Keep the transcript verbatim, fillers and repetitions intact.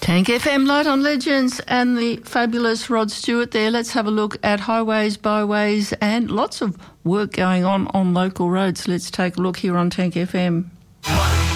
Tank F M, Light on Legends, and the fabulous Rod Stewart there. Let's have a look at highways, byways, and lots of work going on on local roads. Let's take a look here on Tank F M.